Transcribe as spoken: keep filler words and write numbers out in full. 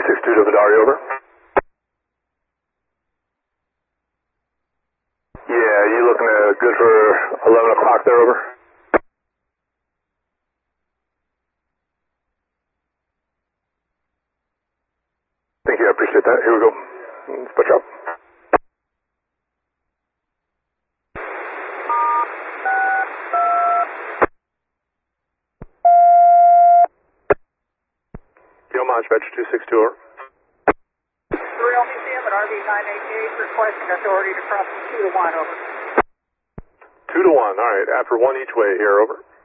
six two to Vidari, over. Yeah, you looking uh, good for eleven o'clock there, over? Thank you, I appreciate that. Here we go. Dispatch out. Yoma, dispatch two six two, over. Real Museum at R V nine eighty-eight requesting authority to cross two to one, over. Two to one, all right, after one each way here, over.